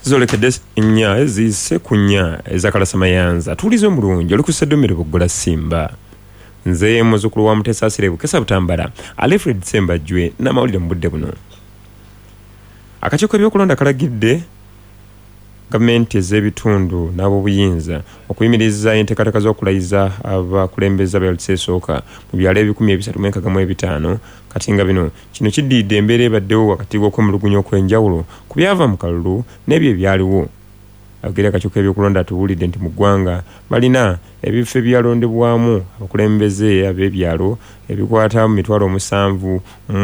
zolekedde nnya ezise ku nnya ezakalasa mayanza tuulize omulungi oli ku Sseddumire Buggola Simba nze muzzukulu wa Mutesa Asire Bukesa Butambala Alfred Sembajjwe n'amawulire mu budde buno. Akakiiko k'ebyokulonda kalagidde gavumenti ez'ebitundu n'ab'obuyinza okuyimiriza enteekateeka z'okulayiza abakulembeze abayolesa esooka mu byalo 365 kati nga bino kino kiddiidde embeera ebaddewo wakati w'okwemulugunya okw'enjawulo ku byava mu kalulu n'ebyo ebyaliwo. Abagerera akakiiko k'ebyokulonda tuwulidde nti mu ggwanga balina ebifo ebyalondebwamu abakulembeze ab'ebyalo ebikwata mu 7,000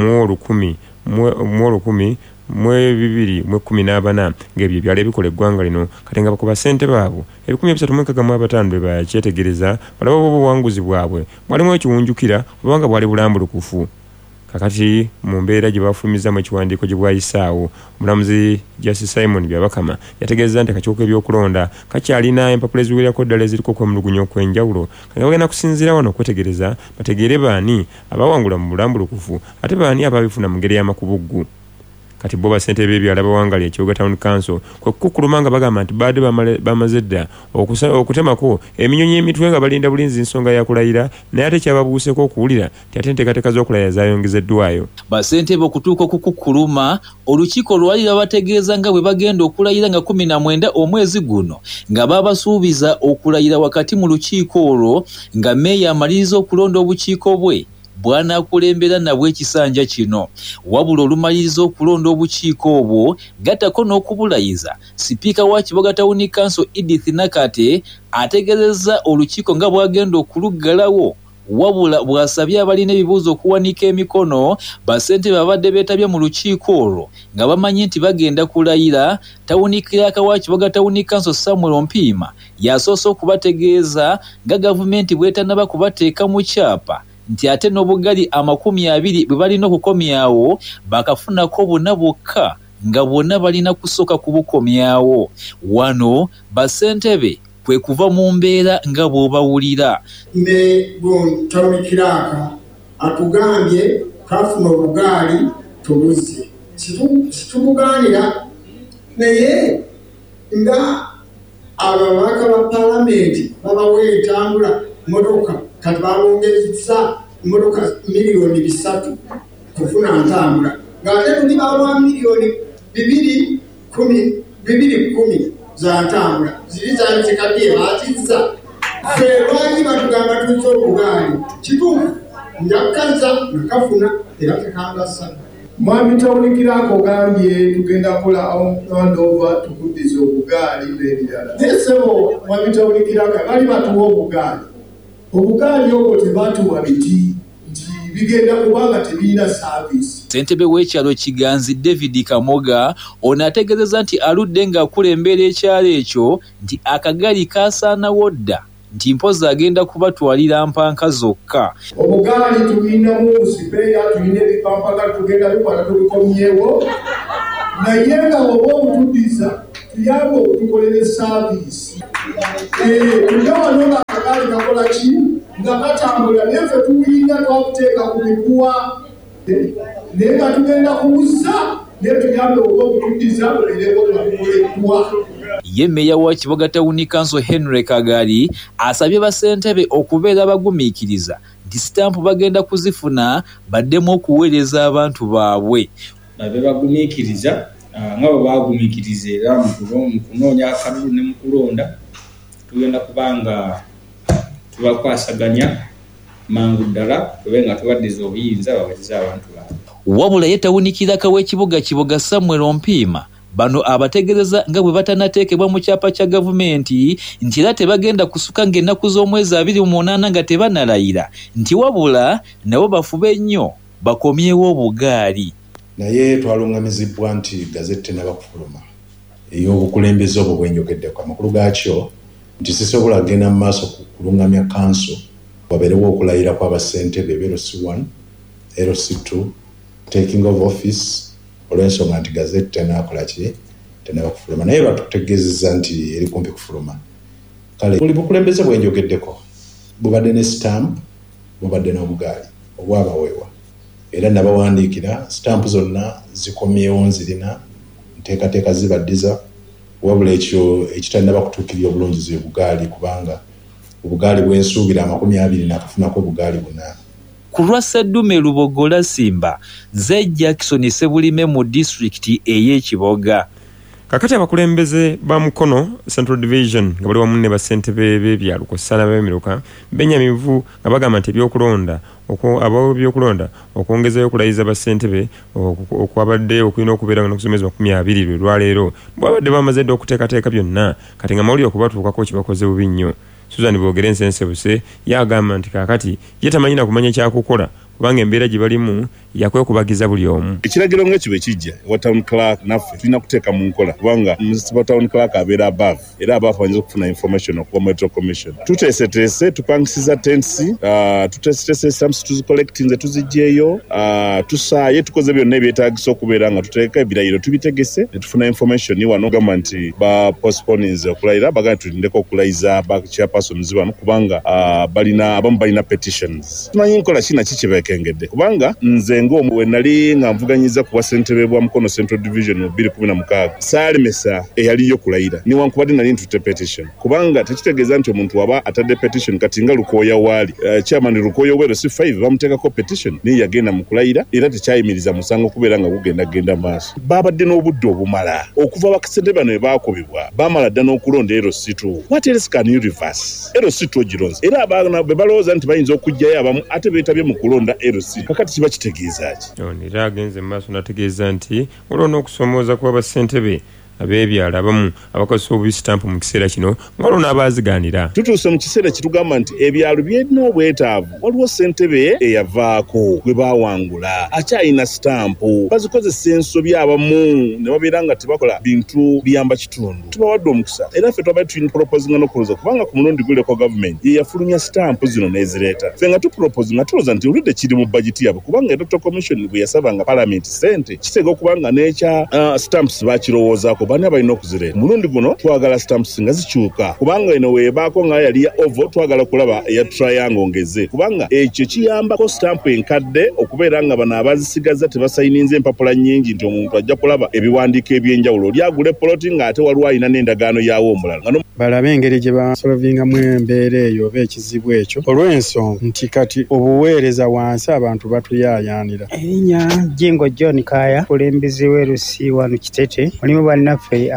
mu 2014 ng'ebyo byali ebikola eggwanga lino kati nga bakuba ssente baabo 365 be bakyetegereza balaba obuwanguzi bwabwe mwalimu ekiwunjukira obanga bwali bulambulukufu. Kakati mu mbeera gye bafulumizamu ekiwandiiko gye bwayisaawo omulamuzi Justice Simon Byabakama yategeeza nti akakiiko k'ebyokulonda kakyalina empapula eziwerako ddala eziriko okwemulugunya okw'enjawulo nga bagenda kusinziira wano okwetegereza bategeere baani abawangula mu bulambulukufu ate baani ababifuna mu ngeri y'amakubuggu. Kati bo basente b'ebyalo abawangalya Kibuga Town Council kwe kukuluma nga bagamba nti baadde bamaze dda okutemako eminyonyi emitwe nga balinda bulinzi nsonga ya kulayira naye ate kyababuuseeko okuwulira nti ate enteekateeka z'okulayira zaayongezeddwayo. Basentebe okutuuka okukukuluma olukiiko lwalira bategeeza nga bwe bagenda okulayira nga 19 omwezi guno nga babasuubiza okulayira wakati mu lukiiko olwo nga meeya amaliriza okulonda obukiiko bwe bw'anaakulembera nabwo ekisanja kino. Wabula olumaliriza okulonda obukiiko obwo gattako n'okubulayiza sipiika wa Kibuga Town Council Edith Nakate ategeezezza olukiiko nga bwagenda okuluggalawo wabula bw'asabye abalina ebibuuzo okuwanika emikono basentebe abadde beetabye mu lukiiko olwo nga bamanyi nti bagenda kulayira. Tawuni Clerk wa Kibuga Town Council Samuel Mpiima yasoose okubategeeza nga gavumenti bw'etannaba kubateeka mu kyapa nti ate n'obugali 20 bwe balina okukomyawo bakafunako bonna bokka nga bonna balina kusooka kubukomyawo. Wano basentebe kwe kuva mu mbeera nga bw'obawulira. Ne Tawuni Clerk atugambye kafuna obugaali tubuze situbugaanira naye nga ababaka ba palamenti babaweera entambula motoka kati balongezza motoka 3,000,000 kufuna ntambula ng'ate tuli bawa 210,000 za ntambula ziri zanzikadde baatizza ffe lwaki batugamba tuzza obugaali kituufu njakkazza nakafuna era tekangasa. Mwami Tawuni Clerk ogambye tugenda kola handover tukuddiza obugaali n'ebirala. Nesebo Mwami Tawuni Clerk bali batuwa obugaali. Obugaali obwo tebatuwa biti nti bigenda kubanga tebirina service. Ssentebe w'ekyalo Kiganzi David Kamoga ono ategeezezza nti aludde ng'akulembera ekyalo ekyo nti akagali kaasaanawo dda nti mpozi agenda kubatwalira mpanka zokka. Obugaali tulinamu sipeeya tulina ebipampaga tugenda bikwata tubikomyewo naye nga oba obutuddiza tuyambe obutukolere service. Nga wano nga akagaali kakola ki nga katambula naye ffe tuwulira twakuteeka ku miguwa naye nga tugenda kubuza naye tuyambe oba obutuddiza bulerewo nga bukoleddwa. Ye Meeya wa Kibuga Town Council Henry Kagali asabye basentebe okubeera bagumiikiriza nti sitampu bagenda kuzifuna baddemu okuweereza abantu baabwe. Babe bagumiikiriza nga bwe bagumiikiriza era mu kunoonya akalulu ne mu kulonda tugenda kubanga tubakwasaganya mangu ddala tube nga tubaddiza obuyinza baweereza abantu baabwe. Wabula ye Tawuni Clerk w'ekibuga Kibuga Samuel Mpiima bano abategereza nga bwe batanateekebwa mu kyapa kya gavumenti nti era tebagenda kusuka ng'ennaku z'omwezi 28 nga tebanalayira nti wabula nabo bafube nnyo bakomyewo obugaali. Naye twalungamizibwa nti gazette n'abakufuluma ey'obukulembeze obwo bwenjogeddeko amakulu gaakyo nti sisobola kugenda mu maaso kulungamya kanso wabeerewo okulayira kw'abasentebe LC1 LC2 taking of office olw'ensonga nti gazette tenaakola ki tenabakufuluma naye batutegeezezza nti eri kumpi kufuluma. Kale buli bukulembeze bwenjogeddeko bubadde ne stamp bubadde n'obugaali obwabaweebwa era nabawandiikira stamp zonna zikomyewo nzirina nteekateeka zibaddiza wabula ekyo ekitalina bakutuukirira obulungi ze Bugaali kubanga Obugaali bw'ensuubira 20 nakafunako Obugaali buna. Ku lwa Sseddume Lubogola Simba, ze Jackson Sebulime mu disitulikiti ey'Ekiboga. Kakati abakulembeze ba Mukono Central Division nga bali wamu ne bassentebe b'ebyalo Kosana b'Emiruka Benyamivu nga bagamba nti ebyokulonda by'okulonda okwongezayo okulayiza bassentebe okwabadde okulina okubeera nga n'okusomeza 20 lwaleero bwabadde bamaze dde okuteekateeka byonna kati nga mawulire okubatuukako kibakoze bubi nnyo. Susan Bogere Nsensebuse yagamba nti kakati ye tamanyi na kumanya kyakukola kubanga embeera gye balimu yakwekubagiza buli omu. Ekiragiro ng'ekyo bwe kijja ewa town clerk naffe tulina kuteeka mu nkola kubanga municipal town clerk abeera above era above ayinza okufuna information okuva mu Electoral Commission. Tuteeseteese tupangisiza tensi tuteeseteese stamps tuzicollectinze tuziggyeyo tusaaye tukoze byonna ebyetaagisa okubeera nga tuteeka ebirayiro tubitegese ne tufuna information wano gamba nti postponinze okulayira bagamba tulindeko okulayiza chairpersons wano kubanga abamu balina petitions. Tumanyi nkola kina kikibekengedde kubanga nze we nali nga nvuganyiza ku basentebe bwa Mukono Central Division mu 2016 saalemesa eyaliyo kulayira niwankubadde nali ntute petition kubanga tekitegeeza nti omuntu waba atadde petition kati nga Lukooya waali chairman Lukooya wero C5 bamuteekako petition naye yagenda mu kulayira era tekyayimiriza musango kubeera nga gugenda maaso. Babadde n'obudde obumala okuva bakasente bano we baakubibwa bamala dda n'okulonda LC2. What else can you reverse? LC2 ogironze era abaana be balowooza nti bayinza okujjayo abamu ate beetabye mu kulonda LC kakati kiba kitegeeza ki? Era agenze mu maaso n'ategeeza nti olw'ona okusomooza kuba bassentebe ab'ebyalo abamu abakozesa obubi sitampu mu kiseera kino nga olwo n'abaazigaanira. Tutuuse mu kiseera kitugamba nti ebyalo byerina obwetaavu waliwo ssentebe eyavaako gwe baawangula akyalina sitampu bazikozesa ensobi abamu ne babeera nga tebakola bintu biyamba kitundu. Tubawadde omukisa era ffe twabadde tulina proposinga n'okuloza kubanga ku mulundi guleko gavumenti ye yafulumya sitampu zino n'ezireeta ffe nga tupropozing tulowooza nti oludde kiri mu bagiti yabwe kubanga Electoral Commission bwe yasabanga palamenti ssente kitega okubanga n'ekya stamps bakirowoozaako bana balina okuzireeta. Mulundi guno twagala stamps nga zikyuka kubanga eno weebaako nga yali ya oval twagala kulaba eya triangle ngeze kubanga ekyo kiyambako stamp enkadde okubeera nga bano abazisigaza tebasayininze empapula nnyingi nti omuntu ajja kulaba ebiwandiiko eby'enjawulo lyagula poloti ng'ate waliwo alina n'endagaano yaawo omulala balabe engeri gye basolovingamu embeera eyo oba ekizibu ekyo olw'ensonga nti kati obuweereza wansi abantu batuyaayaanira. Erinnya Jingo John Kaya kulembeze w'erusi wano Kitete mulimu bannaffe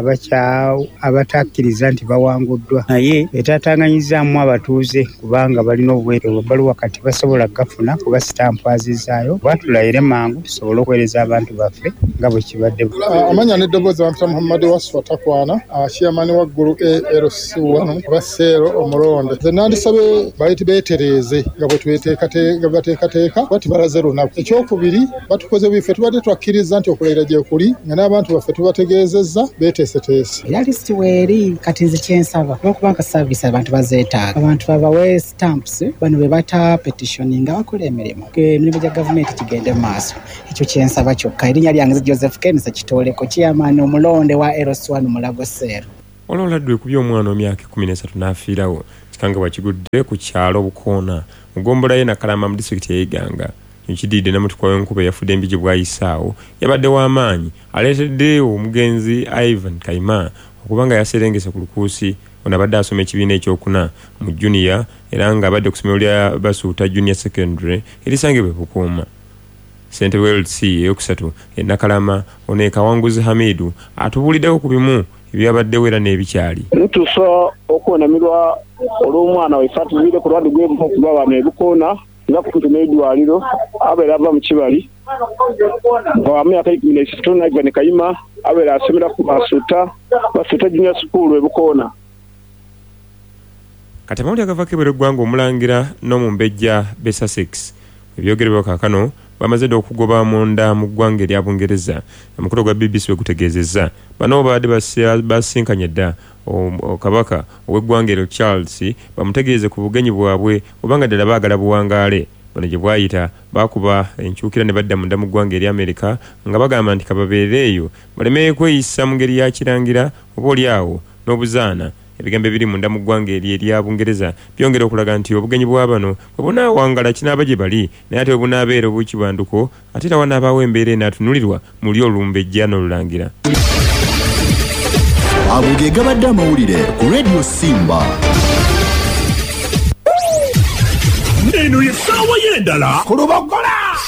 abatakkiriza nti bawanguddwa naye etaatanganyizaamu abatuuze kubanga balina obuweereza bali wakati basobola gafuna kuba sitampu azizaayo batulayire mangu tusobole okuweereza abantu baffe nga bwe kibadde. Amanya n'eddoboozi bampita Muhammad Waswa Takwana chairman wa ggulu LC wano baseero omulonde. Nze nandisabye bayiti beetereeze nga bwe bateekateeka bati balaze lunaku. Ekyokubiri batukoze biffe tubadde twakkiriza nti okulayira gye kuli nga n'abantu baffe tubategeezezza beeteeseteese. Era lisiti weeri kati nze kyensaba n'okubanga saavisi abantu bazeetaaga abantu babawe stamps bano be bata petitioning abakola emirimu gya gavumenti kigende mu maaso. Ekyo kyensaba kyokka. Erinnya lyange Joseph Kenisa Kitooleko chairman omulonde wa LC1 Mulago Seero. Olwoladdwa ekubye omwana omyaka 13 n'afiirawo kikanga bwakigudde ku kyalo Bukoona mugombola ye Nakalama mu disitulikiti y'Iganga. Ekididde namutukwa w'enkuba yafudde embiji bwayisaawo yabadde w'amaanyi aleetedde omugenzi Ivan Kaima okubanga yaserengese ku lukuusi ono abadde asoma ekibiina ekyokuna mu junior era nga abadde ku ssomero lya Basuuta Junior Secondary erisangibwa Bukuuma. Ssentebe w'LC eyokusatu Nakalama ono Kawanguzi Hamidu atubuuliddeko ku bimu ebyabaddewo era n'ebikyali. Ntuusa okwonamirwa olw'omwana waffe atuviire ku lwadde gw'ebuka okuba wano e Bukoona nga kumpi n'eddwaliro abeera ava mu Kibali nga myaka 13 Ivan Kaima abeera asomera ku Basuuta Junior School e Bukoona. Kati amawulire agavaako ebweru eggwanga omulangira n'omumbejja Sussex ebyogerebwa kaakano bamaze dde okugoba munda mu ggwanga erya Bungereza. Omukolo gwa BBC bwe gutegeezezza bano babadde basinkanye dda kabaka ow'eggwanga eryo Charles bamutegeeze ku bugenyi bwabwe obanga ddala baagala buwangaale. Bano gye bwayita bakuba enkyukira ne badda munda mu ggwanga eri Amerika nga bagamba nti kababeere eyo baleme kweyisa mu ngeri ya kirangira oba oliawo n'obuzaana. Ebigambo ebiri munda mu ggwanga erya Bungereza byongera okulaga nti obugenyi bwa bano bwe bunaawangala kinaaba gye bali naye ate bwe bunaabeera obw'ekibanduko ate era wanaabaawo embeera enaatunulirwa muli olumbejja n'olulangira. ago ge gabadde amawulire ku Radio Simba. Eno ye ssaawa y'endala ku Lubogola.